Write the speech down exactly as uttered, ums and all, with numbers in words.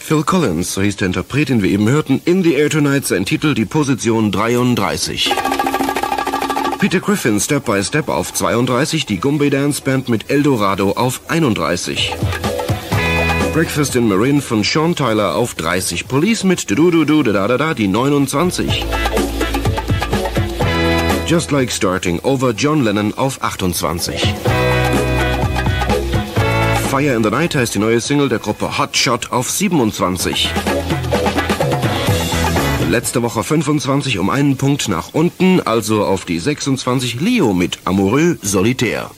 Phil Collins, so hieß der Interpret, den wir eben hörten, In the Air Tonight, sein Titel, die Position dreiunddreißig. Peter Griffin, Step by Step auf zweiunddreißig, die Goombay Dance Band mit Eldorado auf einunddreißig. Breakfast in Marin von Sean Tyler auf dreißig, Police mit Du Du Du Da Da Da, die neunundzwanzig. Just Like Starting Over John Lennon auf achtundzwanzig. Fire in the Night heißt die neue Single der Gruppe Hot Shot auf siebenundzwanzig. Letzte Woche fünfundzwanzig, um einen Punkt nach unten, also auf die sechsundzwanzig, Leo mit Amoureux Solitaire.